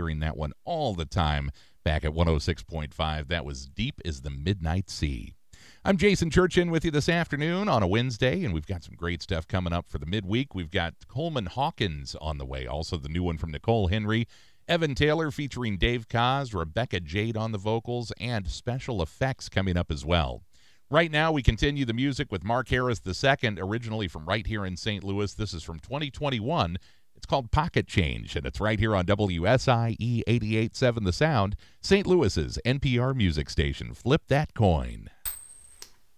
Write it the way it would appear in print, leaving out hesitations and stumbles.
hearing that one all the time back at 106.5. That was Deep as the Midnight Sea. I'm Jason Churchin with you this afternoon on a Wednesday, and we've got some great stuff coming up for the midweek. We've got Coleman Hawkins on the way, also the new one from Nicole Henry, Evan Taylor featuring Dave Koz, Rebecca Jade on the vocals, and special effects coming up as well. Right now, we continue the music with Mark Harris II, originally from right here in St. Louis. This is from 2021. It's called Pocket Change, and it's right here on WSIE 88.7 The Sound, St. Louis's NPR music station. Flip that coin.